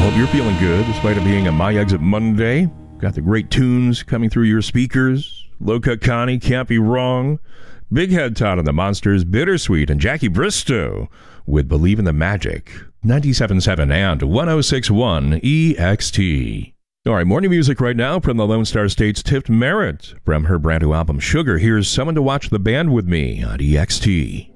Hope you're feeling good despite it being a My Exit Monday. Got the great tunes coming through your speakers. Low Cut Connie, Can't Be Wrong. Big Head Todd and the Monsters, Bittersweet, and Jackie Bristow with Believe in the Magic. 97.7 and 106.1 EXT. All right, morning music right now from the Lone Star State's Tift Merritt. From her brand new album, Sugar, here's Someone to Watch the Band with Me on EXT.